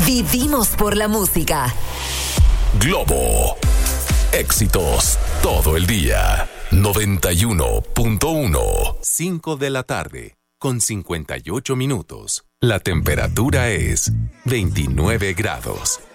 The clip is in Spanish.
Vivimos por la música. Globo. Éxitos todo el día. 91.1. 5 de la tarde, con 58 minutos. La temperatura es 29 grados.